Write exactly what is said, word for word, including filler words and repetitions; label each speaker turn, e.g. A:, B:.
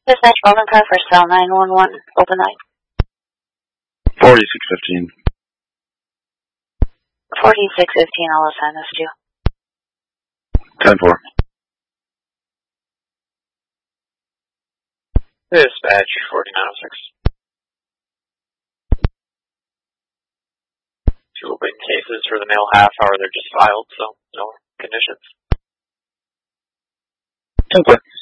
A: Dispatch Bowman Car for cell nine one one, open line.
B: forty-six fifteen.
A: forty-six fifteen, I'll assign this to.
B: ten four.
C: Dispatch forty-nine oh six. Two open cases for the male half hour, they're just filed, so no conditions.
B: ten four.